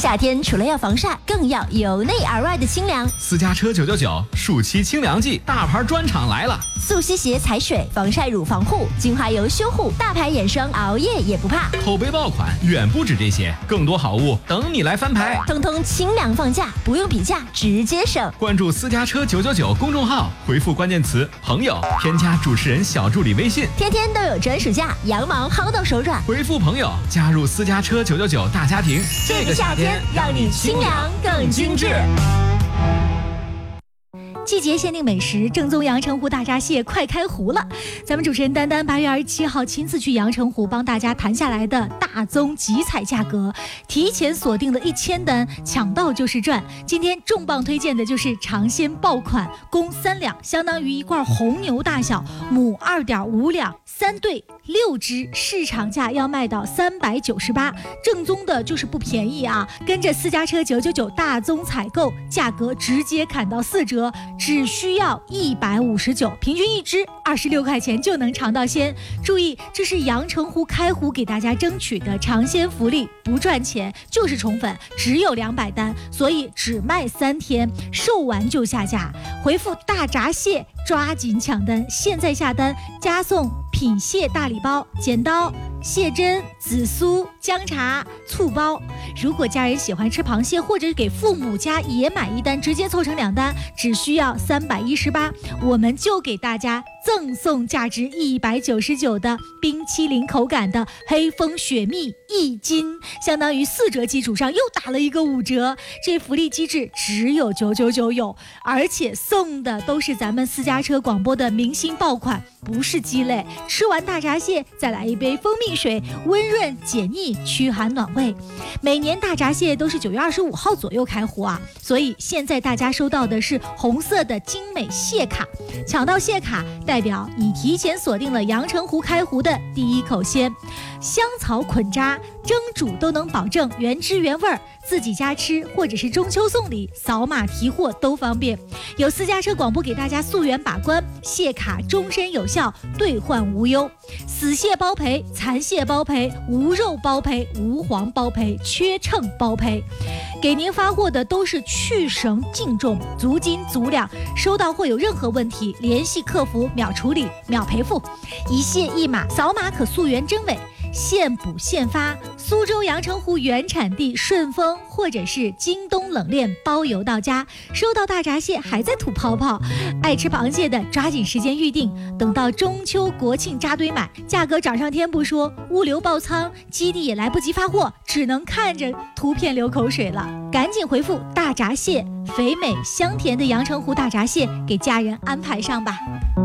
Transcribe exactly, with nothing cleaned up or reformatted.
夏天除了要防晒，更要由内而外的清凉。 私家车九九九暑期清凉季，大牌专场来了！ 速吸鞋踩水，防晒乳防护，精华油修护，大牌眼霜熬夜也不怕。 口碑爆款远不止这些，更多好物等你来翻牌。 通通清凉放价，不用比价，直接省。 关注私家车九九九公众号，回复关键词朋友，添加主持人小助理微信， 天天都有专属价，羊毛薅到手软。 回复朋友，加入私家车九九九大家庭。 这个夏天让你清凉更精致。 季节限定美食，正宗阳澄湖大闸蟹快开湖了！咱们主持人丹丹八月二十七号亲自去阳澄湖帮大家谈下来的大宗集采价格，提前锁定了一千单，抢到就是赚。今天重磅推荐的就是尝鲜爆款，公三两，相当于一罐红牛大小，母二点五两，三对六只，市场价要卖到三百九十八，正宗的就是不便宜啊！跟着私家车九九九大宗采购，价格直接砍到四折。只需要一百五十九，平均一只二十六块钱就能尝到鲜。注意，这是阳澄湖开湖给大家争取的尝鲜福利，不赚钱就是宠粉，只有两百单，所以只卖三天，售完就下架。回复大闸蟹，抓紧抢单，现在下单加送品蟹大礼包、剪刀、蟹针、紫苏、姜茶、醋包。如果家人喜欢吃螃蟹，或者给父母家也买一单，直接凑成两单，只需要三百一十八，我们就给大家赠送价值一百九十九的冰淇淋口感的黑蜂雪蜜一斤，相当于四折基础上又打了一个五折。这福利机制只有九九九有，而且送的都是咱们私家车广播的明星爆款，不是鸡肋。吃完大闸蟹再来一杯蜂蜜水，温润解腻，驱寒暖胃。每年大闸蟹都是九月二十五号左右开湖啊，所以现在大家收到的是红色的精美蟹卡，抢到蟹卡代表你提前锁定了阳澄湖开湖的第一口鲜。香草捆扎蒸煮都能保证原汁原味儿，自己家吃或者是中秋送礼，扫码提货都方便。有私家车广播给大家溯源把关，蟹卡终身有效，兑换无忧。死蟹包赔，残蟹包赔，无肉包赔，无黄包赔，缺秤包赔。给您发货的都是去绳净重，足斤足两，收到货有任何问题，联系客服秒处理秒赔付，一蟹一码，扫码可溯源真伪，现补现发。苏州阳澄湖原产地顺丰或者是京东冷链包邮到家。收到大闸蟹还在吐泡泡，爱吃螃蟹的抓紧时间预定，等到中秋国庆扎堆买，价格涨上天不说，物流爆仓，基地也来不及发货，只能看着图片流口水了。赶紧回复大闸蟹，肥美香甜的阳澄湖大闸蟹给家人安排上吧。